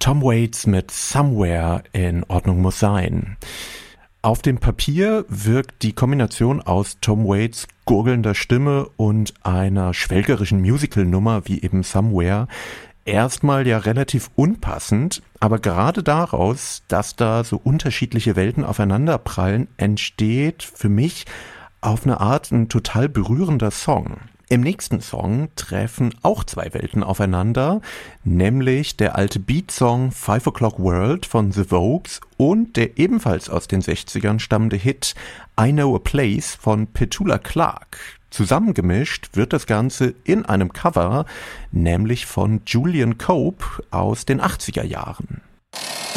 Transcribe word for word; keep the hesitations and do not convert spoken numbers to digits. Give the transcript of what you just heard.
Tom Waits mit Somewhere in Ordnung muss sein. Auf dem Papier wirkt die Kombination aus Tom Waits gurgelnder Stimme und einer schwelgerischen Musical-Nummer wie eben Somewhere erstmal ja relativ unpassend, aber gerade daraus, dass da so unterschiedliche Welten aufeinanderprallen, entsteht für mich auf eine Art ein total berührender Song. Im nächsten Song treffen auch zwei Welten aufeinander, nämlich der alte Beat-Song Five O'Clock World von The Vogues und der ebenfalls aus den sechzigern stammende Hit I Know a Place von Petula Clark. Zusammengemischt wird das Ganze in einem Cover, nämlich von Julian Cope aus den achtziger Jahren.